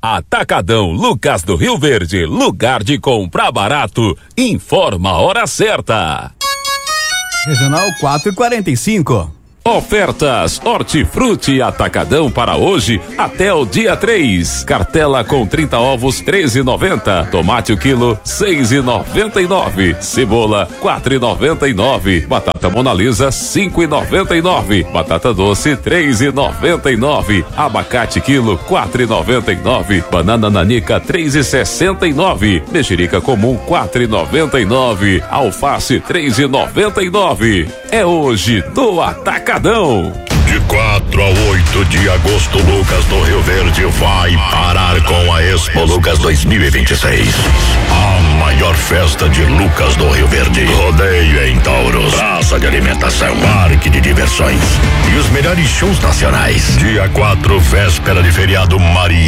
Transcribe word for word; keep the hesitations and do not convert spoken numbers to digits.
Atacadão Lucas do Rio Verde, lugar de comprar barato. Informa a hora certa. Regional quatro e quarenta e cinco. Ofertas Hortifruti Atacadão para hoje até o dia três. Cartela com trinta ovos treze e noventa. Tomate o quilo seis e noventa e nove. Cebola quatro e noventa e nove. Batata Monalisa cinco e noventa e nove. Batata doce três e noventa e nove. Abacate quilo quatro e noventa e nove. Banana nanica três e sessenta e nove. Mexerica comum quatro e noventa e nove. Alface três e noventa e nove. É hoje no Atacadão. De quatro a oito de agosto, Lucas do Rio Verde vai parar com a Expo Lucas dois mil e vinte e seis. A maior festa de Lucas do Rio Verde. Rodeio em touros, praça de alimentação, parque de diversões e os melhores shows nacionais. Dia quatro, véspera de feriado Maria.